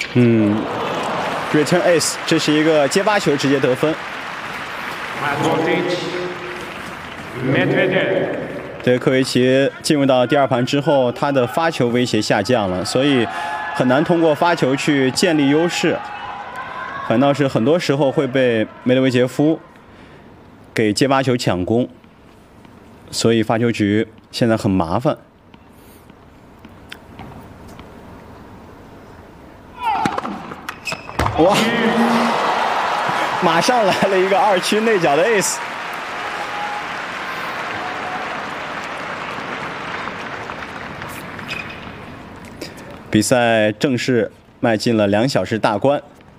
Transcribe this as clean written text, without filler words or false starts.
，return ace， 这是一个接发球直接得分。对，科维奇进入到第2盘之后，他的发球威胁下降了，所以很难通过发球去建立优势，反倒是很多时候会被梅德韦杰夫给接发球抢攻，所以发球局现在很麻烦。哇！马上来了一个2区内角的 ace。比赛正式迈进了2小时大关。